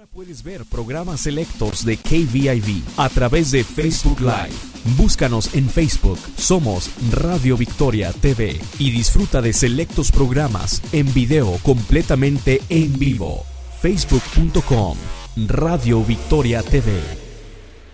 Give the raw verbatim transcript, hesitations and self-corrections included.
Ahora puedes ver programas selectos de K V I V a través de Facebook Live. Búscanos en Facebook, somos Radio Victoria T V y disfruta de selectos programas en video completamente en vivo. facebook punto com Radio Victoria T V.